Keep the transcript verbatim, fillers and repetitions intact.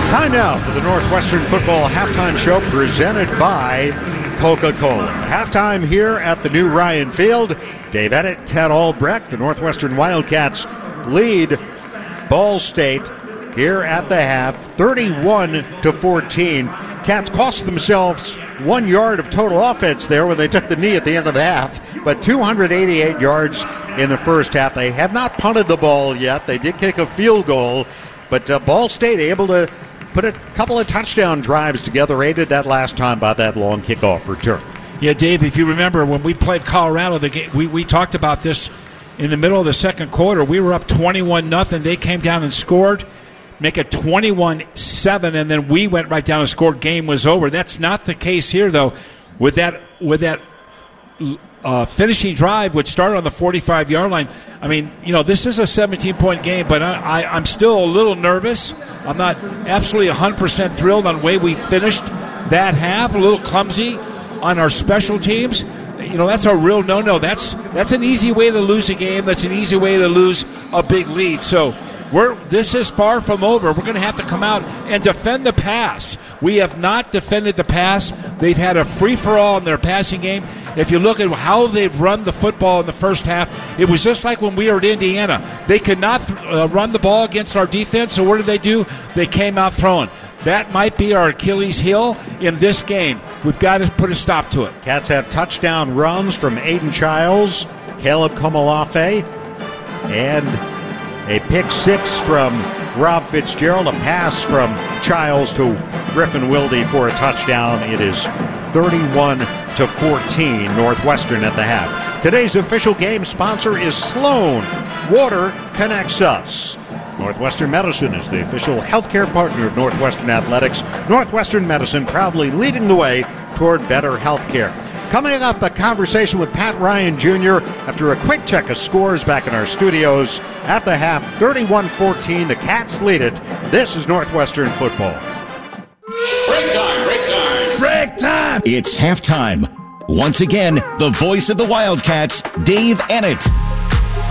Time now for the Northwestern Football Halftime Show presented by Coca-Cola. Halftime here at the new Ryan Field. Dave Eddett, Ted Albrecht. The Northwestern Wildcats lead Ball State here at the half, thirty-one to fourteen. Cats cost themselves one yard of total offense there when they took the knee at the end of the half, but two hundred eighty-eight yards in the first half. They have not punted the ball yet. They did kick a field goal, but uh, Ball State able to put a couple of touchdown drives together, aided that last time by that long kickoff return. Yeah, Dave, if you remember when we played Colorado, the game, we, we talked about this in the middle of the second quarter. We were up twenty-one nothing. They came down and scored, make it twenty-one seven, and then we went right down and scored. Game was over. That's not the case here, though. With that with that uh, finishing drive, which started on the forty-five-yard line, I mean, you know, this is a seventeen-point game, but I, I, I'm still a little nervous. I'm not absolutely one hundred percent thrilled on the way we finished that half, a little clumsy on our special teams. You know, that's a real no-no. That's that's an easy way to lose a game. That's an easy way to lose a big lead. So we're this is far from over. We're going to have to come out and defend the pass. We have not defended the pass. They've had a free-for-all in their passing game. If you look at how they've run the football in the first half, it was just like when we were at Indiana. They could not uh, run the ball against our defense, so what did they do? They came out throwing. That might be our Achilles heel in this game. We've got to put a stop to it. Cats have touchdown runs from Aiden Childs, Caleb Komolafe, and a pick six from Rob Fitzgerald, a pass from Childs to Griffin Wilde for a touchdown. It is thirty-one to fourteen, Northwestern at the half. Today's official game sponsor is Sloan. Water connects us. Northwestern Medicine is the official healthcare partner of Northwestern Athletics. Northwestern Medicine proudly leading the way toward better healthcare. Coming up, a conversation with Pat Ryan Junior after a quick check of scores back in our studios. At the half, thirty-one fourteen. The Cats lead it. This is Northwestern football. Break time, break time. Break time. It's halftime. Once again, the voice of the Wildcats, Dave Eddett.